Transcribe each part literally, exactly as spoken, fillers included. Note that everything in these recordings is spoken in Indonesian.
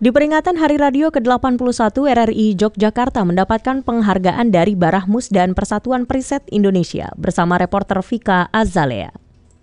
Di peringatan Hari Radio ke delapan puluh satu, R R I Yogyakarta mendapatkan penghargaan dari Barahmus dan Persatuan Periset Indonesia bersama reporter Vika Azalea.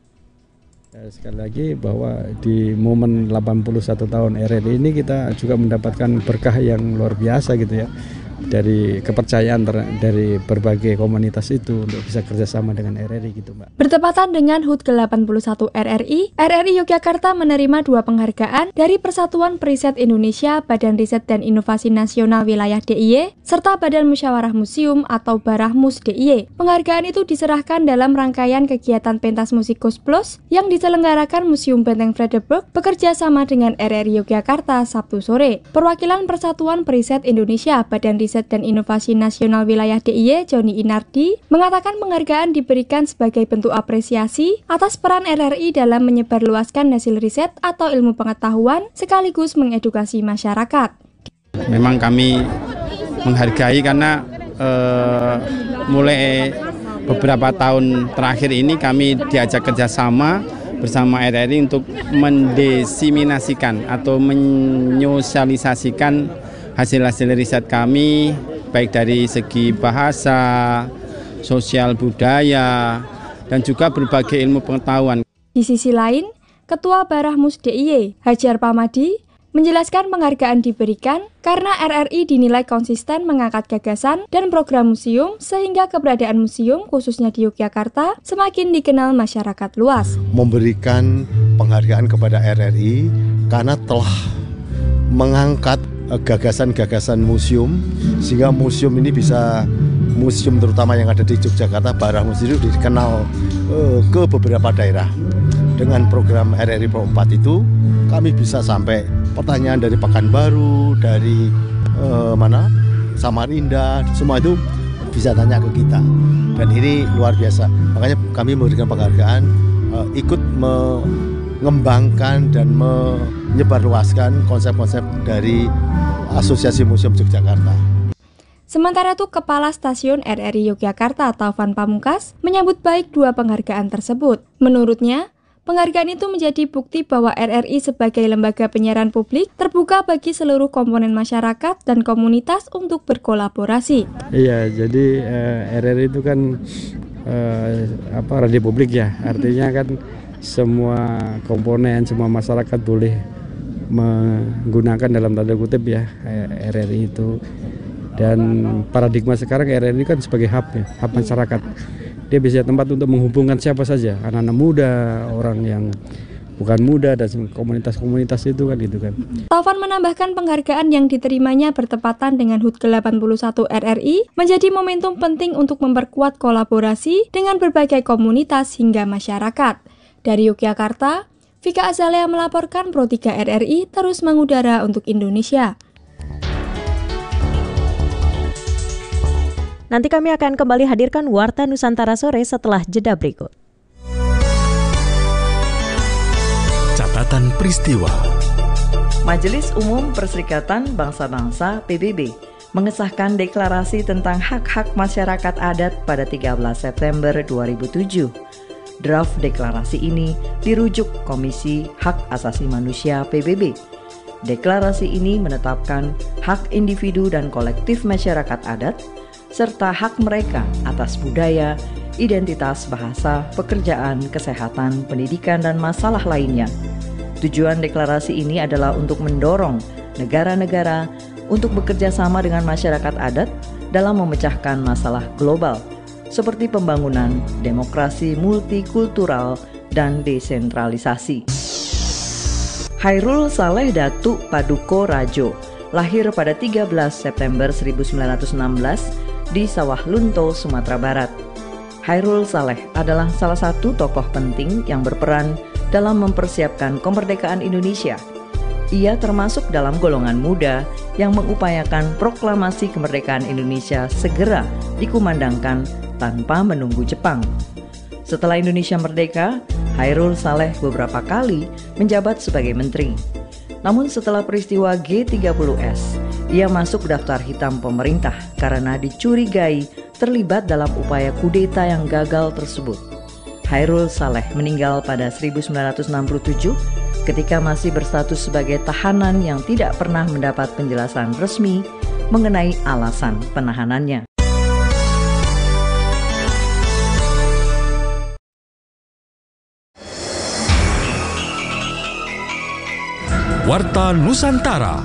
Sekali lagi bahwa di momen delapan puluh satu tahun R R I ini kita juga mendapatkan berkah yang luar biasa gitu ya. Dari kepercayaan ter, dari berbagai komunitas itu untuk bisa kerjasama dengan R R I gitu Mbak. Bertepatan dengan H U T ke delapan puluh satu R R I, R R I Yogyakarta menerima dua penghargaan dari Persatuan Periset Indonesia, Badan Riset dan Inovasi Nasional Wilayah D I Y, serta Badan Musyawarah Museum atau Barahmus D I Y. Penghargaan itu diserahkan dalam rangkaian kegiatan Pentas Musikus Plus yang diselenggarakan Museum Benteng Frederberg bekerja sama dengan R R I Yogyakarta Sabtu sore. Perwakilan Persatuan Periset Indonesia, Badan Riset dan Inovasi Nasional Wilayah D I Y, Joni Inardi, mengatakan penghargaan diberikan sebagai bentuk apresiasi atas peran R R I dalam menyebarluaskan hasil riset atau ilmu pengetahuan sekaligus mengedukasi masyarakat. Memang kami menghargai karena eh, mulai beberapa tahun terakhir ini kami diajak kerjasama bersama R R I untuk mendesiminasikan atau menyosialisasikan hasil-hasil riset kami, baik dari segi bahasa, sosial budaya, dan juga berbagai ilmu pengetahuan. Di sisi lain, Ketua Barahmus D I Y, Hajar Pamadi, menjelaskan penghargaan diberikan karena R R I dinilai konsisten mengangkat gagasan dan program museum sehingga keberadaan museum khususnya di Yogyakarta semakin dikenal masyarakat luas. Memberikan penghargaan kepada R R I karena telah mengangkat gagasan-gagasan museum sehingga museum ini bisa, museum terutama yang ada di Yogyakarta, Barahmus itu dikenal uh, ke beberapa daerah. Dengan program R R I Pro empat itu kami bisa sampai pertanyaan dari Pekanbaru, dari uh, mana Samarinda, semua itu bisa tanya ke kita, dan ini luar biasa. Makanya kami memberikan penghargaan, uh, ikut mengembangkan dan menyebarluaskan konsep-konsep dari Asosiasi Museum Yogyakarta. Sementara itu, Kepala Stasiun R R I Yogyakarta Taufan Pamungkas menyambut baik dua penghargaan tersebut. Menurutnya, penghargaan itu menjadi bukti bahwa R R I sebagai lembaga penyiaran publik terbuka bagi seluruh komponen masyarakat dan komunitas untuk berkolaborasi. Iya, jadi eh, R R I itu kan eh, apa radio publik ya, artinya kan semua komponen, semua masyarakat boleh menggunakan dalam tanda kutip ya R R I itu. Dan paradigma sekarang R R I kan sebagai hub ya, hub masyarakat. Dia bisa tempat untuk menghubungkan siapa saja, anak-anak muda, orang yang bukan muda, dan komunitas-komunitas itu kan gitu kan. Taufan menambahkan penghargaan yang diterimanya bertepatan dengan H U T ke delapan puluh satu R R I menjadi momentum penting untuk memperkuat kolaborasi dengan berbagai komunitas hingga masyarakat. Dari Yogyakarta, Vika Azalea melaporkan Pro tiga R R I terus mengudara untuk Indonesia. Nanti kami akan kembali hadirkan Warta Nusantara sore setelah jeda berikut. Catatan peristiwa. Majelis Umum Perserikatan Bangsa-Bangsa P B B mengesahkan deklarasi tentang hak-hak masyarakat adat pada tiga belas September dua ribu tujuh. Draft deklarasi ini dirujuk Komisi Hak Asasi Manusia P B B. Deklarasi ini menetapkan hak individu dan kolektif masyarakat adat, serta hak mereka atas budaya, identitas, bahasa, pekerjaan, kesehatan, pendidikan, dan masalah lainnya. Tujuan deklarasi ini adalah untuk mendorong negara-negara untuk bekerja sama dengan masyarakat adat dalam memecahkan masalah global, seperti pembangunan demokrasi multikultural dan desentralisasi. Hairul Saleh Datuk Paduko Rajo lahir pada tiga belas September seribu sembilan ratus enam belas di Sawah Lunto, Sumatera Barat. Hairul Saleh adalah salah satu tokoh penting yang berperan dalam mempersiapkan kemerdekaan Indonesia. Ia termasuk dalam golongan muda yang mengupayakan proklamasi kemerdekaan Indonesia segera dikumandangkan tanpa menunggu Jepang. Setelah Indonesia merdeka, Hairul Saleh beberapa kali menjabat sebagai menteri. Namun setelah peristiwa G tiga puluh S, ia masuk daftar hitam pemerintah karena dicurigai terlibat dalam upaya kudeta yang gagal tersebut. Hairul Saleh meninggal pada seribu sembilan ratus enam puluh tujuh ketika masih berstatus sebagai tahanan yang tidak pernah mendapat penjelasan resmi mengenai alasan penahanannya. Warta Nusantara.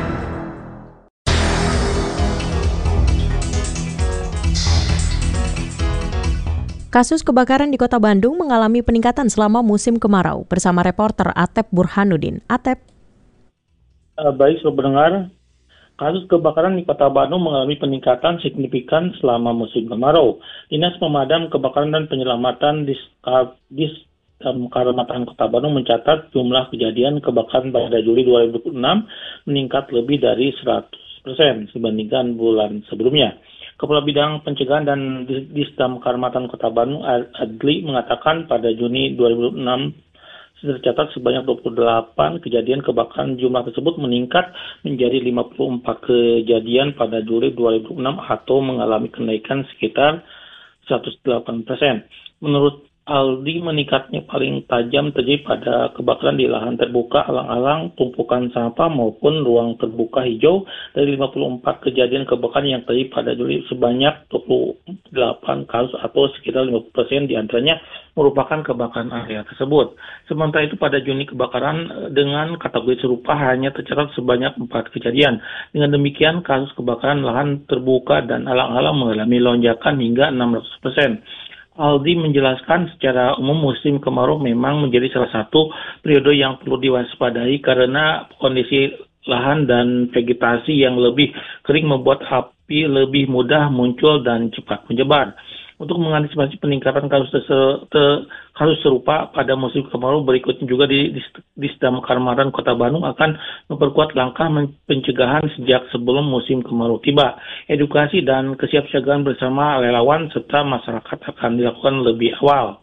Kasus kebakaran di Kota Bandung mengalami peningkatan selama musim kemarau. Bersama reporter Atep Burhanuddin. Atep. Uh, baik, sobat pendengar. Kasus kebakaran di Kota Bandung mengalami peningkatan signifikan selama musim kemarau. Dinas Pemadam Kebakaran dan Penyelamatan di Kecamatan Kota Bandung mencatat jumlah kejadian kebakaran pada Juli dua ribu dua puluh enam meningkat lebih dari seratus persen dibandingkan bulan sebelumnya. Kepala Bidang Pencegahan dan Disdam Kecamatan Kota Bandung, Adli, mengatakan pada Juni dua ribu dua puluh enam tercatat sebanyak dua puluh delapan kejadian kebakaran. Jumlah tersebut meningkat menjadi lima puluh empat kejadian pada Juli dua ribu dua puluh enam atau mengalami kenaikan sekitar seratus delapan persen. Menurut Aldi, meningkatnya paling tajam terjadi pada kebakaran di lahan terbuka, alang-alang, tumpukan sampah maupun ruang terbuka hijau. Dari lima puluh empat kejadian kebakaran yang terjadi pada Juli, sebanyak dua puluh delapan kasus atau sekitar lima puluh persen diantaranya merupakan kebakaran area tersebut. Sementara itu pada Juni kebakaran dengan kategori serupa hanya tercatat sebanyak empat kejadian. Dengan demikian kasus kebakaran lahan terbuka dan alang-alang mengalami lonjakan hingga enam ratus persen. Aldi menjelaskan secara umum musim kemarau memang menjadi salah satu periode yang perlu diwaspadai karena kondisi lahan dan vegetasi yang lebih kering membuat api lebih mudah muncul dan cepat menyebar. Untuk mengantisipasi peningkatan kasus, kasus serupa pada musim kemarau berikutnya juga di Disdam Kecamatan Kota Bandung akan memperkuat langkah pencegahan sejak sebelum musim kemarau tiba. Edukasi dan kesiapsiagaan bersama relawan serta masyarakat akan dilakukan lebih awal.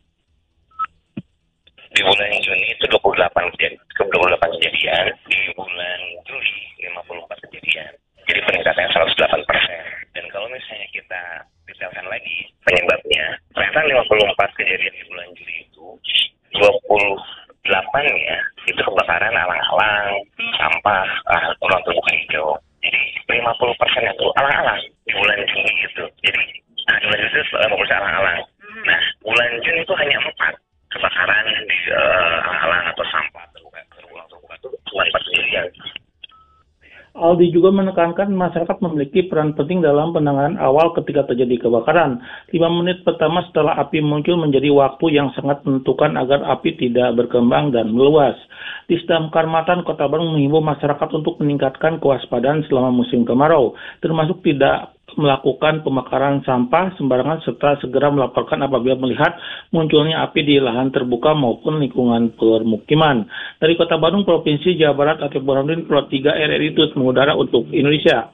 Di bulan Juni itu dua puluh delapan kejadian, di bulan Juli lima puluh empat kejadian. Jadi peningkatannya seratus delapan persen. Dan kalau misalnya kita detailkan lagi penyebabnya, ternyata lima puluh empat kejadian di bulan Juli itu, dua puluh delapan ya, itu kebakaran alang-alang, sampah, ruang terbuka hijau. Jadi lima puluh persen itu alang-alang di bulan Juli itu. Jadi nah, di bulan Juli itu lima puluh persen alang-alang. Nah, bulan Juni itu hanya empat kebakaran di uh, alang-alang atau sampah terbuka, ruang terbuka itu cuma empat kejadian. Aldi juga menekankan masyarakat memiliki peran penting dalam penanganan awal ketika terjadi kebakaran. Lima menit pertama setelah api muncul menjadi waktu yang sangat menentukan agar api tidak berkembang dan meluas. Disdam Kecamatan Kota Bandung menghimbau masyarakat untuk meningkatkan kewaspadaan selama musim kemarau, termasuk tidak melakukan pembakaran sampah sembarangan serta segera melaporkan apabila melihat munculnya api di lahan terbuka maupun lingkungan permukiman. Dari Kota Bandung, Provinsi Jawa Barat, Atep Burhanuddin, Pro tiga R R I terus mengudara untuk Indonesia.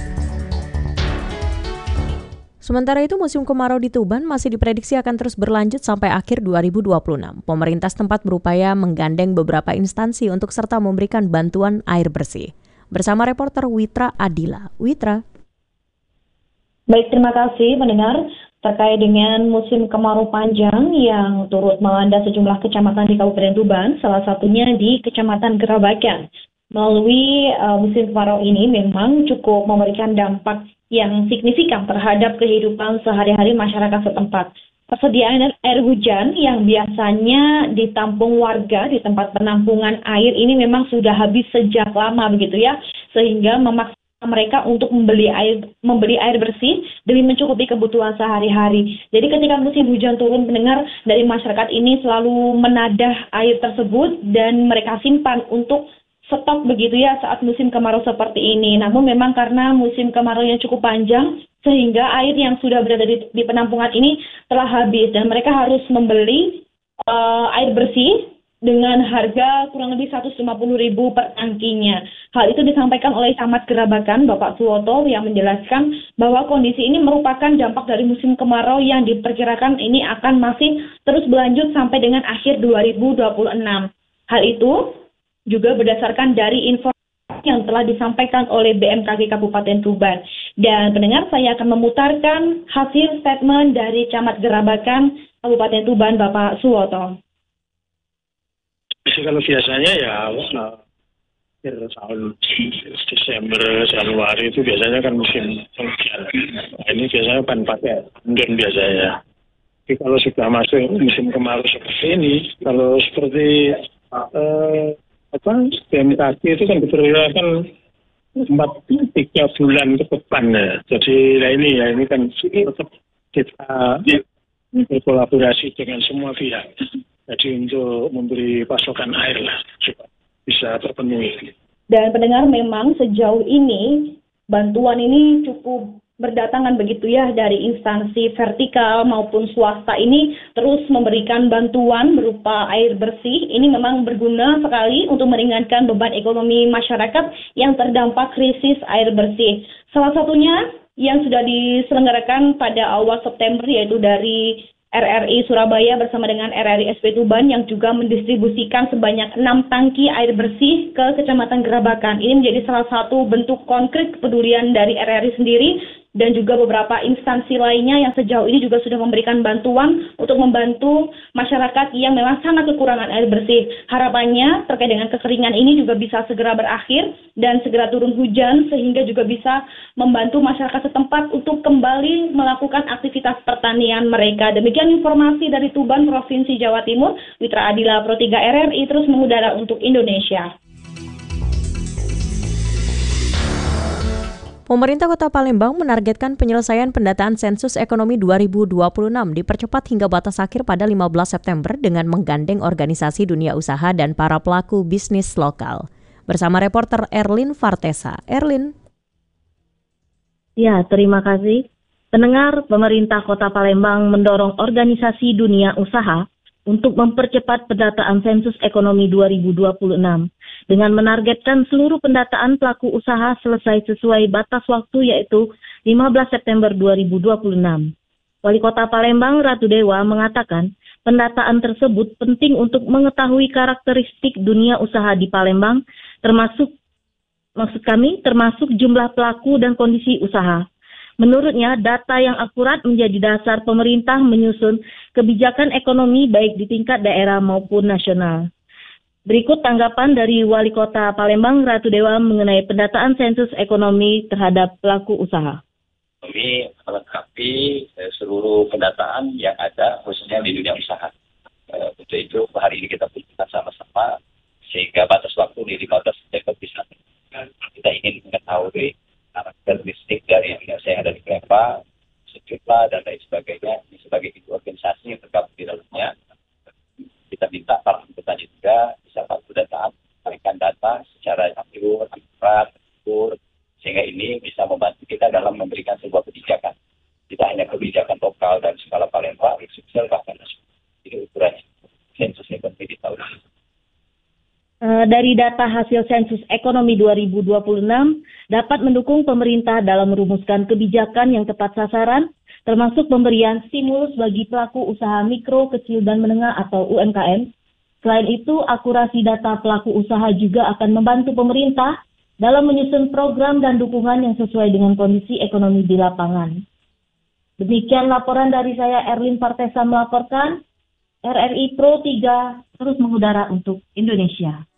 Sementara itu, musim kemarau di Tuban masih diprediksi akan terus berlanjut sampai akhir dua ribu dua puluh enam. Pemerintah setempat berupaya menggandeng beberapa instansi untuk serta memberikan bantuan air bersih. Bersama reporter Witra Adila. Witra. Baik, terima kasih pendengar. Terkait dengan musim kemarau panjang yang turut melanda sejumlah kecamatan di Kabupaten Tuban, salah satunya di Kecamatan Gerabakan. Melalui uh, musim kemarau ini memang cukup memberikan dampak yang signifikan terhadap kehidupan sehari-hari masyarakat setempat. Persediaan air hujan yang biasanya ditampung warga di tempat penampungan air ini memang sudah habis sejak lama begitu ya, sehingga memaksa mereka untuk membeli air membeli air bersih demi mencukupi kebutuhan sehari-hari. Jadi ketika musim hujan turun, pendengar, dari masyarakat ini selalu menadah air tersebut dan mereka simpan untuk stok begitu ya saat musim kemarau seperti ini. Namun memang karena musim kemarau yang cukup panjang sehingga air yang sudah berada di, di penampungan ini telah habis dan mereka harus membeli uh, air bersih dengan harga kurang lebih seratus lima puluh ribu per tangkinya. Hal itu disampaikan oleh Camat Gerabakan, Bapak Suwoto, yang menjelaskan bahwa kondisi ini merupakan dampak dari musim kemarau yang diperkirakan ini akan masih terus berlanjut sampai dengan akhir dua ribu dua puluh enam. Hal itu juga berdasarkan dari informasi yang telah disampaikan oleh B M K G Kabupaten Tuban. Dan pendengar, saya akan memutarkan hasil statement dari Camat Gerabakan Kabupaten Tuban, Bapak Suwoto. sih kalau biasanya ya uh, akhir tahun Desember, Januari itu biasanya kan musim penghujan. Nah, ini biasanya pan pakai embun biasanya. Tapi kalau sudah masuk musim kemarau seperti ini, kalau seperti uh, apa B M K G itu kan diperkirakan empat tiga bulan ke depan ya. Jadi nah ini ya ini kan tetap kita berkolaborasi dengan semua pihak. Jadi untuk memberi pasokan air lah supaya bisa terpenuhi. Dan pendengar, memang sejauh ini bantuan ini cukup berdatangan begitu ya dari instansi vertikal maupun swasta ini terus memberikan bantuan berupa air bersih. Ini memang berguna sekali untuk meringankan beban ekonomi masyarakat yang terdampak krisis air bersih. Salah satunya yang sudah diselenggarakan pada awal September yaitu dari R R I Surabaya bersama dengan R R I S P Tuban yang juga mendistribusikan sebanyak enam tangki air bersih ke Kecamatan Gerabakan. Ini menjadi salah satu bentuk konkret kepedulian dari R R I sendiri dan juga beberapa instansi lainnya yang sejauh ini juga sudah memberikan bantuan untuk membantu masyarakat yang memang sangat kekurangan air bersih. Harapannya terkait dengan kekeringan ini juga bisa segera berakhir dan segera turun hujan sehingga juga bisa membantu masyarakat setempat untuk kembali melakukan aktivitas pertanian mereka. Demikian informasi dari Tuban, Provinsi Jawa Timur. Witra Adila, Pro tiga R R I terus mengudara untuk Indonesia. Pemerintah Kota Palembang menargetkan penyelesaian pendataan sensus ekonomi dua ribu dua puluh enam dipercepat hingga batas akhir pada lima belas September dengan menggandeng organisasi dunia usaha dan para pelaku bisnis lokal. Bersama reporter Erlin Fartesa. Erlin. Ya, terima kasih. Pendengar, pemerintah Kota Palembang mendorong organisasi dunia usaha untuk mempercepat pendataan sensus ekonomi dua ribu dua puluh enam dengan menargetkan seluruh pendataan pelaku usaha selesai sesuai batas waktu yaitu lima belas September dua ribu dua puluh enam. Wali Kota Palembang Ratu Dewa mengatakan pendataan tersebut penting untuk mengetahui karakteristik dunia usaha di Palembang termasuk maksud kami termasuk jumlah pelaku dan kondisi usaha. Menurutnya, data yang akurat menjadi dasar pemerintah menyusun kebijakan ekonomi baik di tingkat daerah maupun nasional. Berikut tanggapan dari Wali Kota Palembang Ratu Dewa mengenai pendataan sensus ekonomi terhadap pelaku usaha. Kami melengkapi eh, seluruh pendataan yang ada khususnya di dunia usaha. Eh, untuk itu hari ini kita putuskan sama-sama sehingga batas waktu di lima belas September bisa kita ingin mengetahui karakteristik dari yang saya ada di Palembang, sejumlah dan lain sebagainya. Ini sebagai organisasi yang tergabung di dalamnya. Kita minta para anggota juga bisa bantu data, memberikan data secara akurat, akurat, akurat, sehingga ini bisa membantu kita dalam memberikan sebuah kebijakan. Tidak hanya kebijakan lokal dan skala Palembang, sosial bahkan nasional. Ini ukurannya sensus ekonomi di tahun ini. Dari data hasil sensus ekonomi dua ribu dua puluh enam dapat mendukung pemerintah dalam merumuskan kebijakan yang tepat sasaran, termasuk pemberian stimulus bagi pelaku usaha mikro, kecil, dan menengah atau U M K M. Selain itu, akurasi data pelaku usaha juga akan membantu pemerintah dalam menyusun program dan dukungan yang sesuai dengan kondisi ekonomi di lapangan. Demikian laporan dari saya, Erlin Fartesa melaporkan. R R I Pro tiga terus mengudara untuk Indonesia.